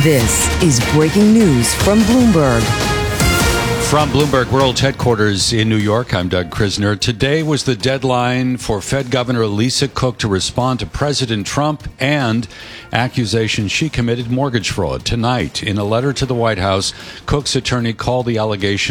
This is breaking news from Bloomberg. From Bloomberg World Headquarters in New York, I'm Doug Krisner. Today was the deadline for Fed Governor Lisa Cook to respond to President Trump and accusations she committed mortgage fraud. Tonight, in a letter to the White House, Cook's attorney called the allegation